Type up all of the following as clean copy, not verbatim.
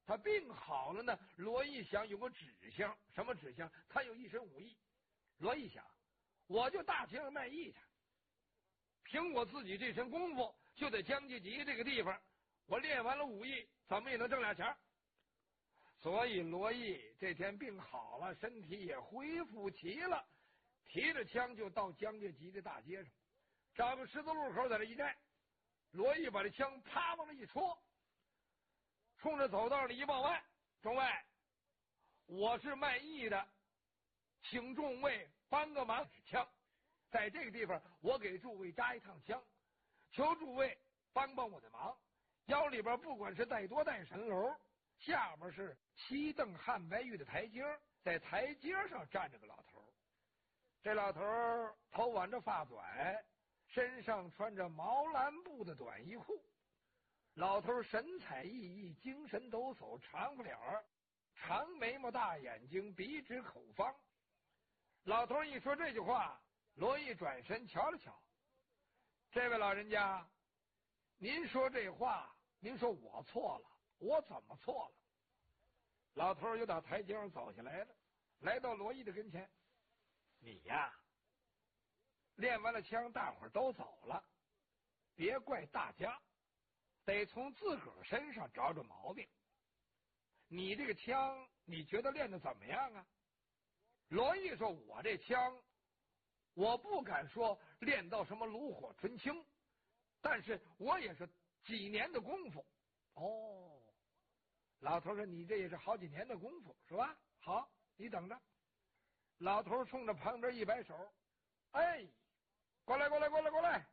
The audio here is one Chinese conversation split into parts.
他病好了呢，罗毅想有个指向，什么指向？他有一身武艺。罗毅想，我就大街上卖艺去，凭我自己这身功夫，就在江界集这个地方，我练完了武艺，怎么也能挣俩钱。所以罗毅这天病好了，身体也恢复齐了，提着枪就到江界集的大街上，找个十字路口在这一站，罗毅把这枪啪往那一戳，冲着走道里一报案：众位，我是卖艺的，请众位帮个忙。枪在这个地方，我给诸位扎一趟枪，求诸位帮帮我的忙。腰里边不管是带多带神楼，下边是7蹬汉白玉的台阶，在台阶上站着个老头。这老头头挽着发短，身上穿着毛蓝布的短衣裤。老头神采奕奕，精神抖擞，长不脸儿，长眉毛，大眼睛，鼻直口方。老头一说这句话，罗毅转身瞧了瞧，这位老人家，您说这话，您说我错了，我怎么错了？老头又到台阶上走下来了，来到罗毅的跟前。你呀，练完了枪，大伙儿都走了，别怪大家，得从自个儿身上找找毛病。你这个枪，你觉得练得怎么样啊？罗毅说，我这枪，我不敢说练到什么炉火纯青，但是我也是几年的功夫。哦，老头说，你这也是好几年的功夫是吧？好，你等着。老头冲着旁边一摆手，哎，过来过来过来过来。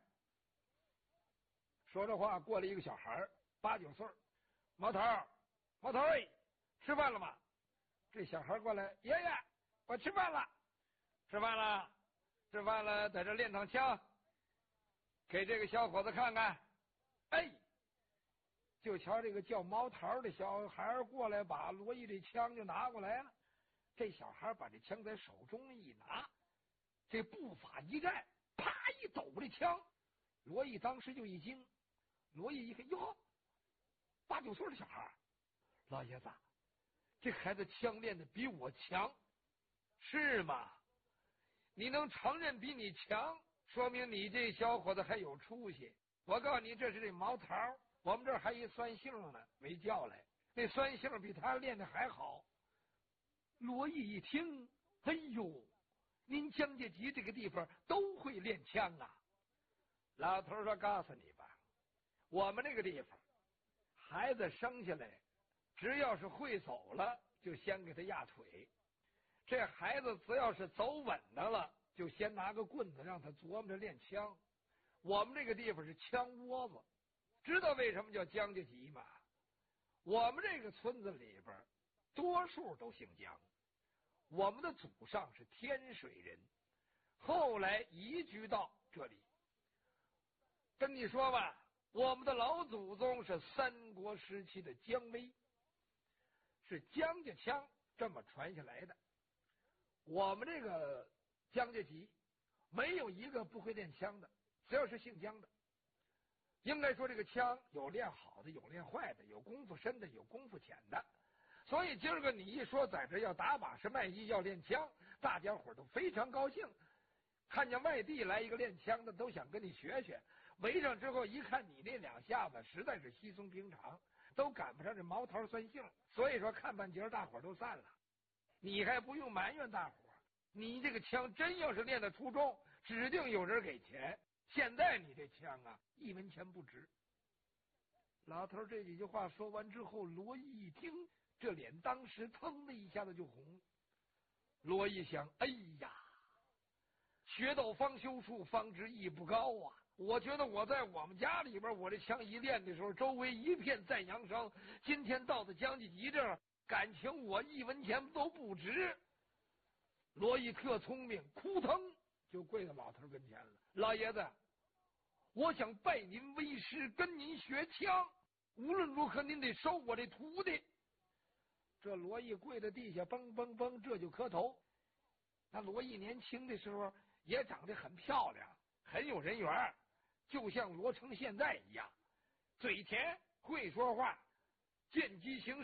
说这话，过来一个小孩8、9岁。毛头毛头，哎，吃饭了吗？这小孩过来，爷爷，我吃饭了。吃饭了，吃饭了，在这练趟枪，给这个小伙子看看。哎，就瞧这个叫毛头的小孩过来，把罗毅这枪就拿过来了。这小孩把这枪在手中一拿，这步法一站，啪一抖这枪，罗毅当时就一惊。罗毅一看，哟，8、9岁的小孩，老爷子，这孩子枪练的比我强，是吗？你能承认比你强，说明你这小伙子还有出息。我告诉你，这是这毛头，我们这儿还一酸性呢，没叫来，那酸性比他练的还好。罗毅一听，哎呦，您江界集这个地方都会练枪啊？老头说，告诉你吧，我们这个地方孩子生下来只要是会走了，就先给他压腿，这孩子只要是走稳当了，就先拿个棍子让他琢磨着练枪。我们这个地方是枪窝子，知道为什么叫江界集吗？我们这个村子里边多数都姓江，我们的祖上是天水人，后来移居到这里。跟你说吧，我们的老祖宗是3国时期的姜维，是江家枪这么传下来的。我们这个江家集没有一个不会练枪的，只要是姓江的。应该说这个枪有练好的，有练坏的，有功夫深的，有功夫浅的。所以今儿个你一说在这要打把式卖艺要练枪，大家伙都非常高兴，看见外地来一个练枪的都想跟你学学。围上之后一看你那2下子实在是稀松平常，都赶不上这毛头酸性，所以说看半截大伙都散了。你还不用埋怨大伙，你这个枪真要是练得出众，指定有人给钱。现在你这枪啊，1文钱不值。老头这几句话说完之后，罗毅一听，这脸当时腾的一下子就红了。罗毅想，哎呀，学到方修处，方知艺不高啊！我觉得我在我们家里边，我这枪一练的时候，周围一片赞扬声。今天到了江界集这儿，感情我1文钱都不值。罗毅特聪明，扑腾就跪到老头跟前了。老爷子，我想拜您为师，跟您学枪，无论如何您得收我这徒弟。这罗毅跪在地下，嘣嘣嘣，这就磕头。那罗毅年轻的时候也长得很漂亮，很有人缘，就像罗成现在一样，嘴甜，会说话，见机行事。